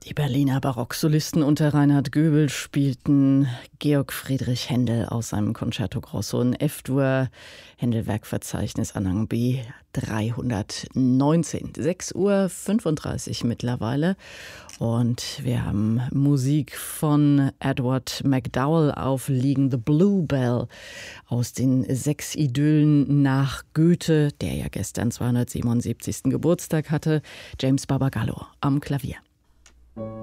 Die Berliner Barocksolisten unter Reinhard Göbel spielten Georg Friedrich Händel aus seinem Concerto Grosso in F-Dur, Händel-Werkverzeichnis Anhang B 319. 6:35 Uhr mittlerweile. Und wir haben Musik von Edward MacDowell aufliegen, The Bluebell, aus den 6 Idyllen nach Goethe, der ja gestern 277. Geburtstag hatte. James Barbagallo am Klavier.